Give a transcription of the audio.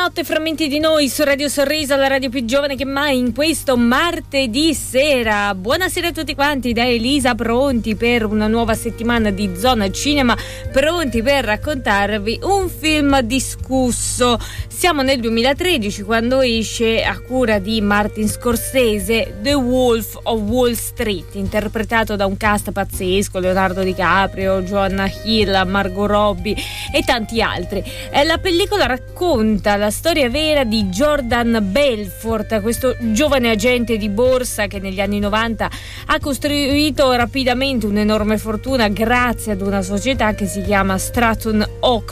notte, frammenti di noi su Radio Sorriso, la radio più giovane che mai in questo martedì sera. Buonasera a tutti quanti da Elisa, pronti per una nuova settimana di Zona Cinema, pronti per raccontarvi un film discusso. Siamo nel 2013 quando esce, a cura di Martin Scorsese, The Wolf of Wall Street, interpretato da un cast pazzesco: Leonardo DiCaprio, Jonah Hill, Margot Robbie e tanti altri. La pellicola racconta la storia vera di Jordan Belfort, questo giovane agente di borsa che negli anni 90 ha costruito rapidamente un'enorme fortuna grazie ad una società che si chiama Stratton Oak